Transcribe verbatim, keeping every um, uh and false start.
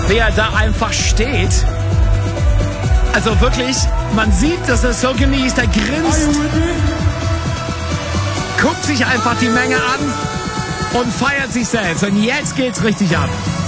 wie er da einfach steht. Also wirklich, man sieht, dass er es so genießt, er grinst, guckt sich einfach die Menge an und feiert sich selbst. Und jetzt geht's richtig ab.